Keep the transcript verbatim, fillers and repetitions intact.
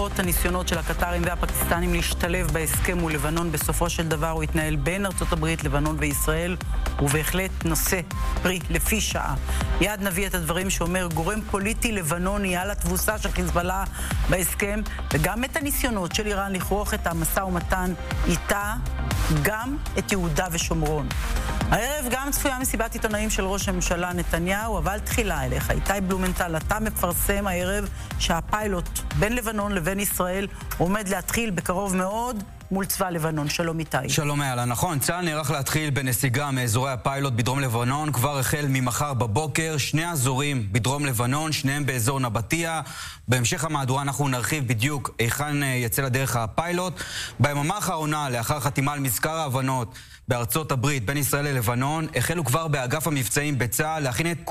הניסיונות של הקטרים והפקיסטנים להשתלב בהסכם מול לבנון, בסופו של דבר הוא התנהל בין ארצות הברית, לבנון וישראל, ובהחלט נושא פרי לפי שעה. יד נביא את הדברים שאומר גורם פוליטי לבנוני על התבוסה של חיזבאללה בהסכם, וגם את הניסיונות של איראן לכרוך את המשא ומתן איתה, גם את יהודה ושומרון. הערב גם צפויה מסיבת עיתונאים של ראש הממשלה נתניהו, אבל תחילה אליך. איתי בלומנטל, אתה מפרסם הערב שהפיילוט בין לבנון לבין ישראל עומד להתחיל בקרוב מאוד מול צבא לבנון. שלום איתי. שלום איילה, נכון, צה"ל נערך להתחיל בנסיגה מאזורי הפיילוט בדרום לבנון כבר החל ממחר בבוקר. שני אזורים בדרום לבנון, שניהם באזור נבטיה. בהמשך המהדורה אנחנו נרחיב בדיוק היכן יצא לדרך הפיילוט. ביממה האחרונה, לאחר חתימה על מזכר ההבנות בארצות הברית בין ישראל ללבנון, החלו כבר באגף המבצעים בצה"ל להכין את